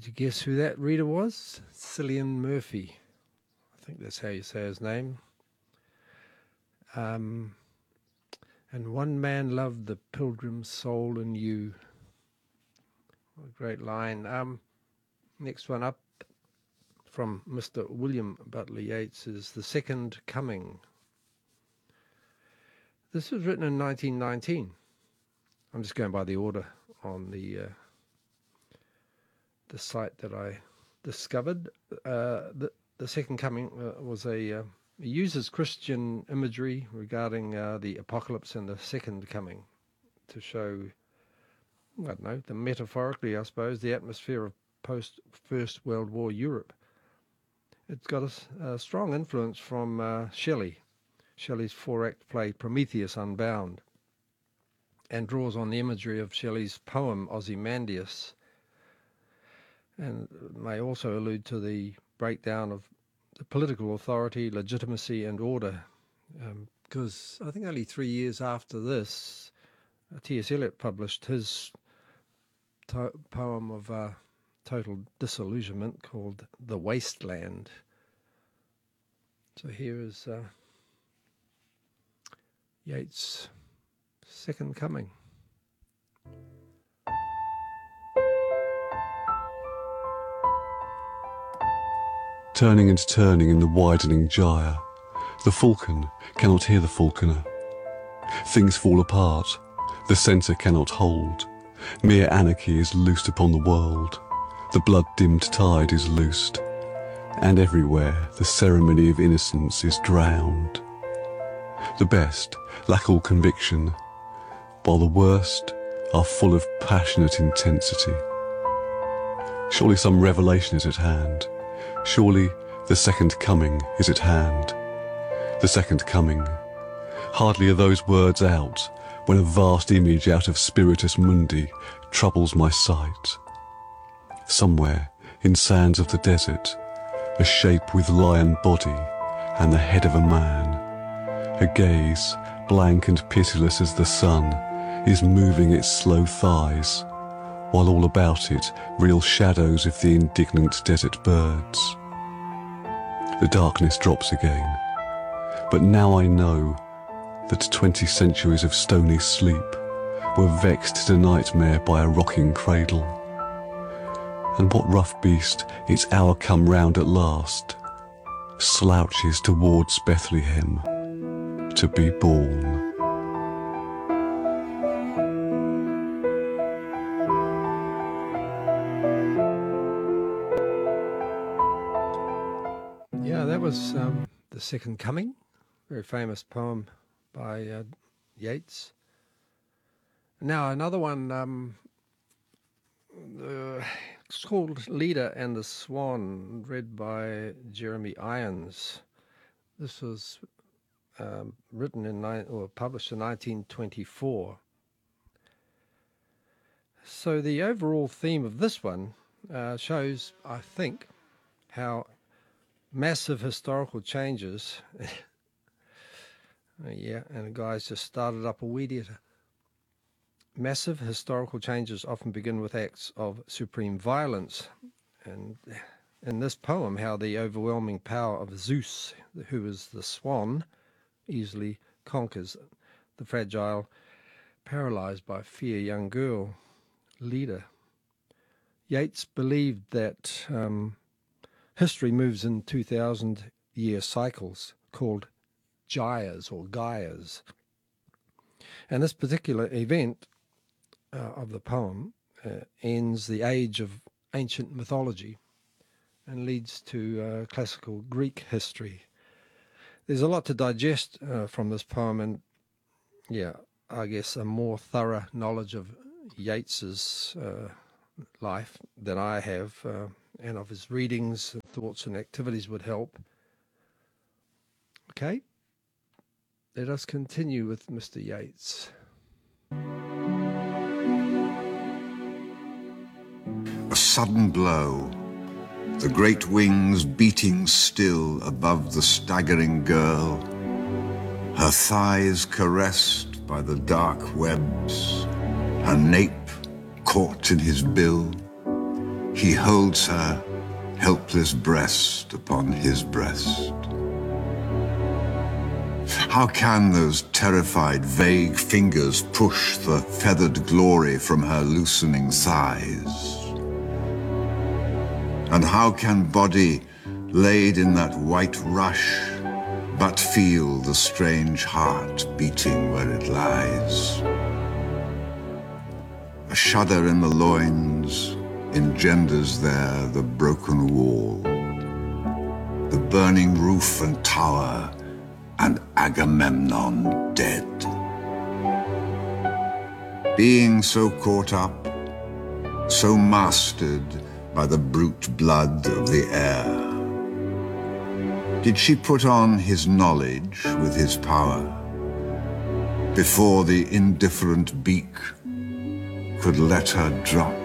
Did you guess who that reader was? Cillian Murphy. I think that's how you say his name. And one man loved the pilgrim's soul in you. What a great line. Next one up from Mr. William Butler Yeats is The Second Coming. This was written in 1919. I'm just going by the order on the site that I discovered. The Second Coming was it uses Christian imagery regarding the apocalypse and the Second Coming to show, I don't know, metaphorically, I suppose, the atmosphere of post-First World War Europe. It's got a strong influence from Shelley. Shelley's four-act play Prometheus Unbound, and draws on the imagery of Shelley's poem Ozymandias, and may also allude to the breakdown of the political authority, legitimacy and order, because I think only 3 years after this, T.S. Eliot published his poem of total disillusionment called The Wasteland. So here is Yeats' Second Coming. Turning and turning in the widening gyre, the falcon cannot hear the falconer. Things fall apart, the centre cannot hold. Mere anarchy is loosed upon the world. The blood-dimmed tide is loosed, and everywhere the ceremony of innocence is drowned. The best lack all conviction, while the worst are full of passionate intensity. Surely some revelation is at hand. Surely the second coming is at hand. The second coming. Hardly are those words out when a vast image out of Spiritus Mundi troubles my sight. Somewhere in sands of the desert, a shape with lion body and the head of a man. A gaze, blank and pitiless as the sun, is moving its slow thighs, while all about it reel shadows of the indignant desert birds. The darkness drops again, but now I know that 20 centuries of stony sleep were vexed to nightmare by a rocking cradle. And what rough beast, its hour come round at last, slouches towards Bethlehem to be born. Yeah, that was The Second Coming, very famous poem by Yeats. Now another one, it's called Leda and the Swan, read by Jeremy Irons. This was published in 1924. So the overall theme of this one shows, I think, how massive historical changes yeah, and the guy's just started up a weed eater. Massive historical changes often begin with acts of supreme violence, and in this poem, how the overwhelming power of Zeus, who is the swan, easily conquers the fragile, paralyzed by fear young girl, Leda. Yeats believed that history moves in 2,000-year cycles called gyres or Gaias. And this particular event of the poem ends the age of ancient mythology and leads to classical Greek history. There's a lot to digest from this poem, and yeah, I guess a more thorough knowledge of Yeats's life than I have, and of his readings and thoughts and activities would help. Okay, let us continue with Mr. Yeats. A sudden blow, the great wings beating still above the staggering girl, her thighs caressed by the dark webs, her nape caught in his bill, He holds her helpless breast upon his breast. How can those terrified, vague fingers push the feathered glory from her loosening thighs? And how can body, laid in that white rush, but feel the strange heart beating where it lies? A shudder in the loins engenders there the broken wall, the burning roof and tower, and Agamemnon dead. Being so caught up, so mastered by the brute blood of the air, did she put on his knowledge with his power before the indifferent beak could let her drop